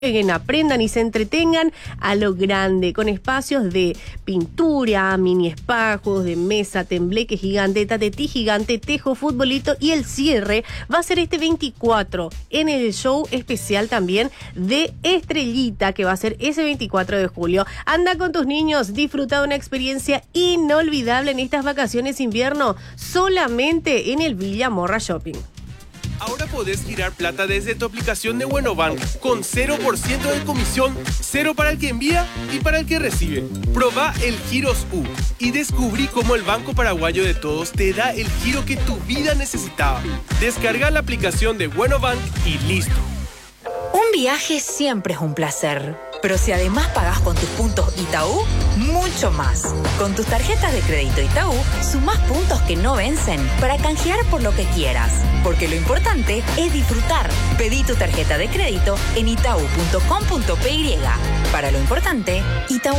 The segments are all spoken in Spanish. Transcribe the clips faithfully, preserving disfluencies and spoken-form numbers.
jueguen, aprendan y se entretengan a lo grande, con espacios de pintura, mini espajos, de mesa, tembleque gigante, tatetí gigante, tejo, futbolito, y el cierre va a ser este veinticuatro en el show especial también de Estrellita, que va a ser ese veinticuatro de julio. Anda con tus niños, disfruta de una experiencia inolvidable en estas vacaciones invierno, solamente en el Villa Morra Shopping. Ahora podés girar plata desde tu aplicación de Buenobank con cero por ciento de comisión, cero para el que envía y para el que recibe. Probá el Giros U y descubrí cómo el Banco Paraguayo de Todos te da el giro que tu vida necesitaba. Descarga la aplicación de Buenobank y listo. Un viaje siempre es un placer, pero si además pagás con tus puntos Itaú, mucho más. Con tus tarjetas de crédito Itaú, sumás puntos que no vencen para canjear por lo que quieras. Porque lo importante es disfrutar. Pedí tu tarjeta de crédito en itaú punto com punto pe y. Para lo importante, Itaú.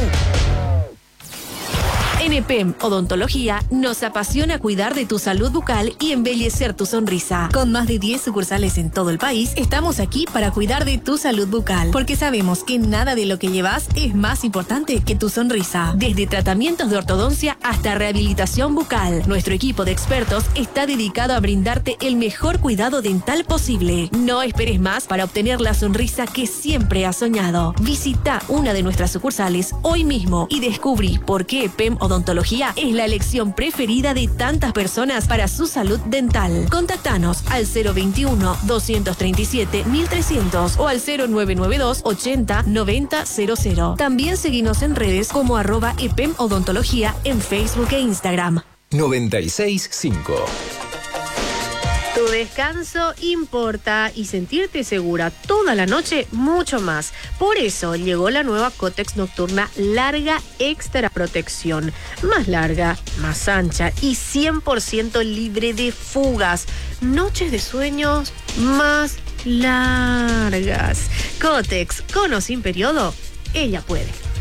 En E P E M Odontología nos apasiona cuidar de tu salud bucal y embellecer tu sonrisa. Con más de diez sucursales en todo el país, estamos aquí para cuidar de tu salud bucal, porque sabemos que nada de lo que llevas es más importante que tu sonrisa. Desde tratamientos de ortodoncia hasta rehabilitación bucal, nuestro equipo de expertos está dedicado a brindarte el mejor cuidado dental posible. No esperes más para obtener la sonrisa que siempre has soñado. Visita una de nuestras sucursales hoy mismo y descubrí por qué E P E M Odontología es la elección preferida de tantas personas para su salud dental. Contáctanos al cero veintiuno, doscientos treinta y siete, mil trescientos o al cero nueve nueve dos, ochenta, noventa, cero cero. También seguinos en redes como arroba E P E M Odontología en Facebook e Instagram. noventa y seis punto cinco. Tu descanso importa y sentirte segura toda la noche mucho más. Por eso llegó la nueva Kotex Nocturna Larga Extra Protección. Más larga, más ancha y cien por ciento libre de fugas. Noches de sueños más largas. Kotex, con o sin periodo, ella puede.